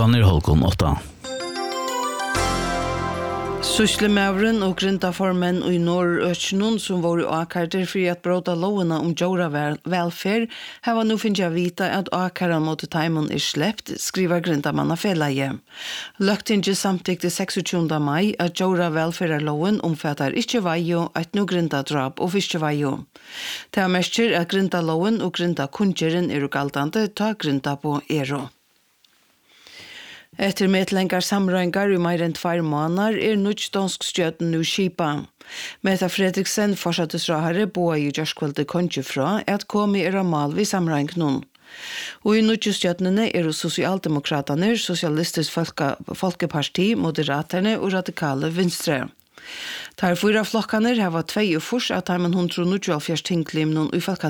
Klockan 7:30. Syslemævren og grindaformen i Norrøkjenun som var i åkarter for at bråta lovene om djora velferd, har nå finnet vita at åkaren mot teimen slept, skriver grindamanna felaie. Løgtinget samtykte 26. mai at djora velferdarloven omfattar ikke veio, at nå grindadrap og fiskeveio. Det mestjer at grindaloven og grindakunngjeren galtande ta grinda på ero. Etter medlengar samrøyngar i mer enn 2 måneder norsk-dansk stjøten nu skipa. Meta Fredriksen, forsattesrahare, boa i Gjørskvalde konge fra at komi av mal vid samrøyngnån. Og i norsk-stjøtnene sosialdemokraterne, Sosialistisk Folkeparti, Moderaterne og Radikale Venstre. Der 4 flokkene har 2 fors at 190 tingklimnon i